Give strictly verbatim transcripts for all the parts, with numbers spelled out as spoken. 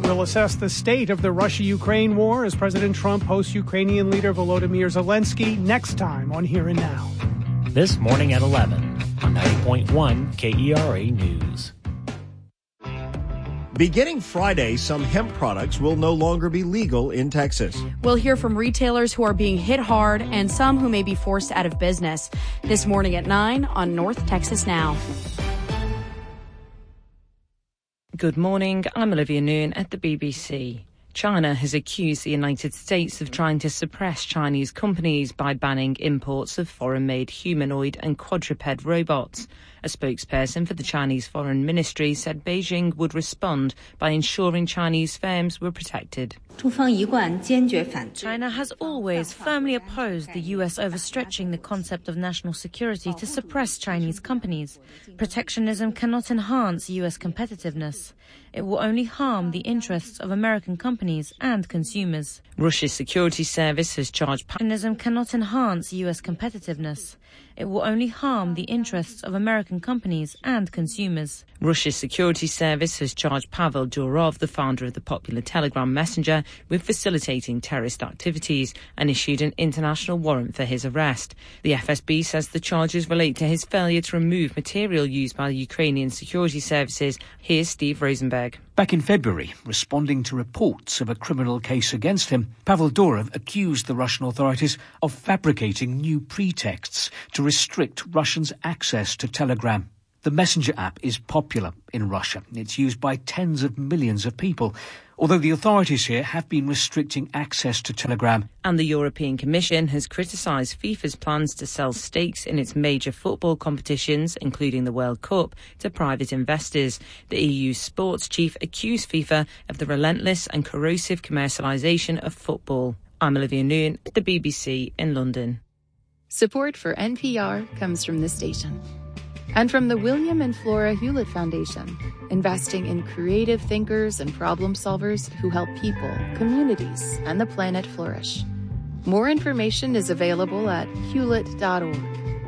We'll assess the state of the Russia-Ukraine war as President Trump hosts Ukrainian leader Volodymyr Zelensky next time on Here and Now. This morning at eleven on ninety point one K E R A News. Beginning Friday, some hemp products will no longer be legal in Texas. We'll hear from retailers who are being hit hard and some who may be forced out of business. This morning at nine on North Texas Now. Good morning, I'm Olivia Noon at the B B C. China has accused the United States of trying to suppress Chinese companies by banning imports of foreign-made humanoid and quadruped robots. A spokesperson for the Chinese Foreign Ministry said Beijing would respond by ensuring Chinese firms were protected. China has always firmly opposed the U S overstretching the concept of national security to suppress Chinese companies. Protectionism cannot enhance U S competitiveness. It will only harm the interests of American companies and consumers. Russia's security service has charged... Protectionism cannot enhance U S competitiveness. It will only harm the interests of American companies and consumers. Russia's security service has charged Pavel Durov, the founder of the popular Telegram messenger, with facilitating terrorist activities and issued an international warrant for his arrest. The F S B says the charges relate to his failure to remove material used by the Ukrainian security services. Here's Steve Rosenberg. Back in February, responding to reports of a criminal case against him, Pavel Durov accused the Russian authorities of fabricating new pretexts to restrict Russians' access to Telegram. The messenger app is popular in Russia. It's used by tens of millions of people, although the authorities here have been restricting access to Telegram. And the European Commission has criticised FIFA's plans to sell stakes in its major football competitions, including the World Cup, to private investors. The E U sports chief accused FIFA of the relentless and corrosive commercialisation of football. I'm Olivia Noon at the B B C in London. Support for N P R comes from this station. And from the William and Flora Hewlett Foundation, investing in creative thinkers and problem solvers who help people, communities, and the planet flourish. More information is available at hewlett dot org.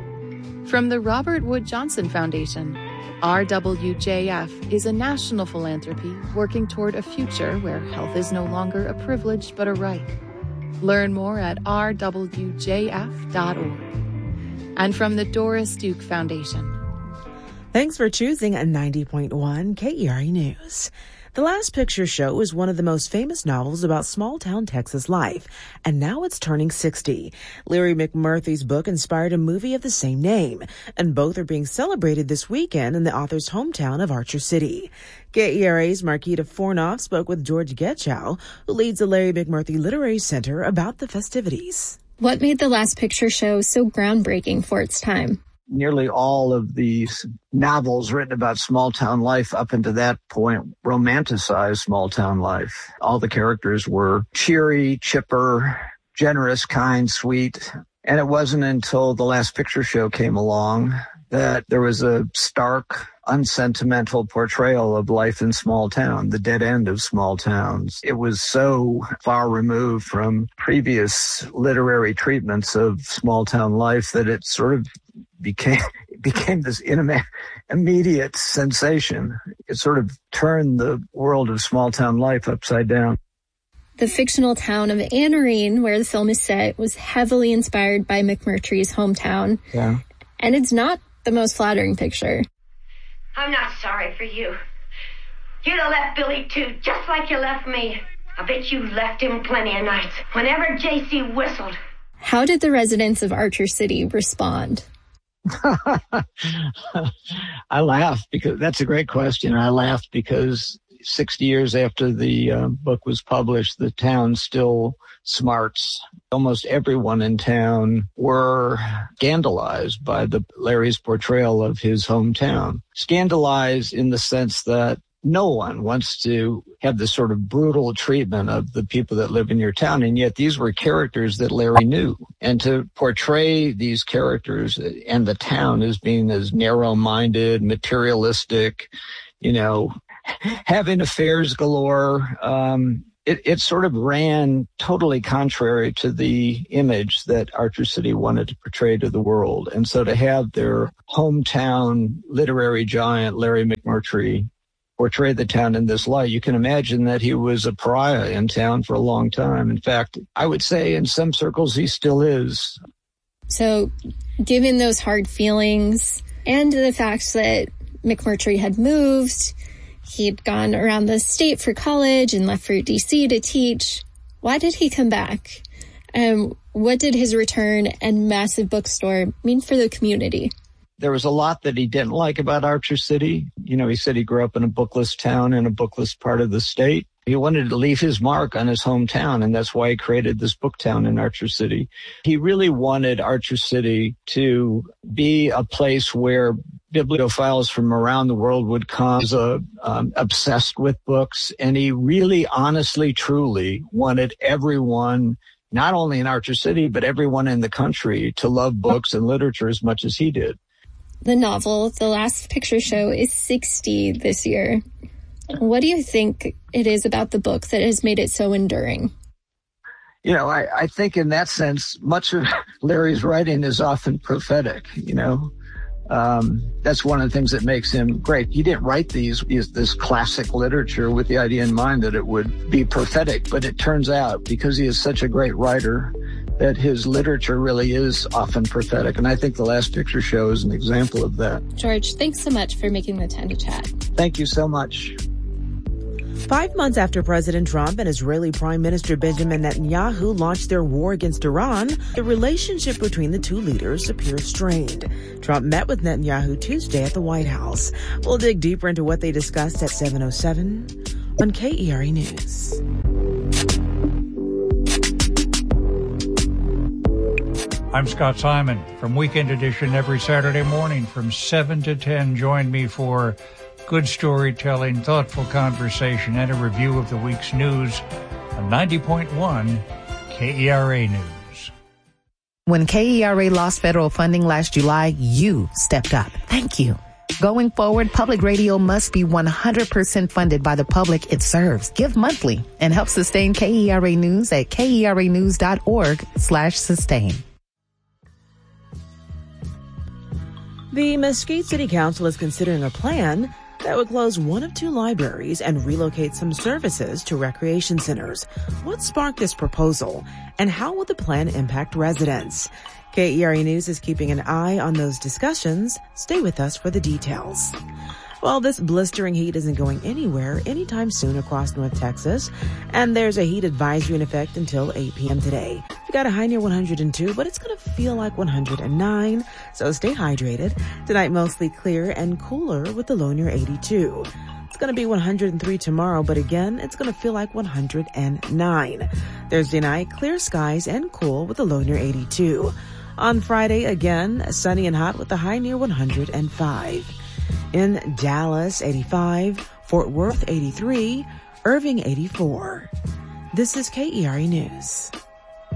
From the Robert Wood Johnson Foundation, R W J F is a national philanthropy working toward a future where health is no longer a privilege but a right. Learn more at r w j f dot org. And from the Doris Duke Foundation. Thanks for choosing a ninety point one K E R A News. The Last Picture Show is one of the most famous novels about small-town Texas life, and now it's turning sixty. Larry McMurtry's book inspired a movie of the same name, and both are being celebrated this weekend in the author's hometown of Archer City. K E R A's Marquita Fornoff spoke with George Getchow, who leads the Larry McMurtry Literary Center, about the festivities. What made The Last Picture Show so groundbreaking for its time? Nearly all of these novels written about small-town life up until that point romanticized small-town life. All the characters were cheery, chipper, generous, kind, sweet. And it wasn't until The Last Picture Show came along that there was a stark, unsentimental portrayal of life in small town, the dead end of small towns. It was so far removed from previous literary treatments of small town life that it sort of became became this inima- immediate sensation. It sort of turned the world of small town life upside down. The fictional town of Anarene, where the film is set, was heavily inspired by McMurtry's hometown. Yeah. And it's not the most flattering picture. I'm not sorry for you. You'd have left Billy, too, just like you left me. I bet you left him plenty of nights, whenever J C whistled. How did the residents of Archer City respond? I laughed because that's a great question. I laughed because sixty years after the uh, book was published, the town still smarts. Almost everyone in town were scandalized by the Larry's portrayal of his hometown. Scandalized in the sense that no one wants to have this sort of brutal treatment of the people that live in your town. And yet these were characters that Larry knew. And to portray these characters and the town as being as narrow-minded, materialistic, you know, having affairs galore, um, it, it sort of ran totally contrary to the image that Archer City wanted to portray to the world. And so to have their hometown literary giant, Larry McMurtry, portray the town in this light. You can imagine that he was a pariah in town for a long time. In fact, I would say in some circles he still is. So given those hard feelings and the fact that McMurtry had moved, he'd gone around the state for college and left for D C to teach, why did he come back? Um, what did his return and massive bookstore mean for the community? There was a lot that he didn't like about Archer City. You know, he said he grew up in a bookless town in a bookless part of the state. He wanted to leave his mark on his hometown, and that's why he created this book town in Archer City. He really wanted Archer City to be a place where bibliophiles from around the world would come. He's uh, um, obsessed with books, and he really, honestly, truly wanted everyone, not only in Archer City, but everyone in the country to love books and literature as much as he did. The novel, The Last Picture Show, is sixty this year. What do you think it is about the book that has made it so enduring? You know, I, I think in that sense, much of Larry's writing is often prophetic, you know. Um, that's one of the things that makes him great. He didn't write these, these this classic literature with the idea in mind that it would be prophetic, but it turns out, because he is such a great writer, that his literature really is often prophetic. And I think The Last Picture Show is an example of that. George, thanks so much for making the time to chat. Thank you so much. Five months after President Trump and Israeli Prime Minister Benjamin Netanyahu launched their war against Iran, the relationship between the two leaders appears strained. Trump met with Netanyahu Tuesday at the White House. We'll dig deeper into what they discussed at seven oh seven on K E R A News. I'm Scott Simon from Weekend Edition every Saturday morning from seven to ten. Join me for good storytelling, thoughtful conversation, and a review of the week's news on ninety point one K E R A News. When K E R A lost federal funding last July, you stepped up. Thank you. Going forward, public radio must be one hundred percent funded by the public it serves. Give monthly and help sustain K E R A News at keranews.org slash sustain. The Mesquite City Council is considering a plan that would close one of two libraries and relocate some services to recreation centers. What sparked this proposal, and how will the plan impact residents? K E R A News is keeping an eye on those discussions. Stay with us for the details. Well, this blistering heat isn't going anywhere anytime soon across North Texas, and there's a heat advisory in effect until eight p.m. today. We got a high near one hundred two, but it's going to feel like one hundred nine, so stay hydrated. Tonight, mostly clear and cooler with the low near eighty-two. It's going to be one hundred three tomorrow, but again, it's going to feel like one hundred nine. Thursday night, clear skies and cool with the low near eighty-two. On Friday, again, sunny and hot with the high near one hundred five. In Dallas, eighty-five, Fort Worth, eighty-three, Irving, eighty-four. This is K E R A News.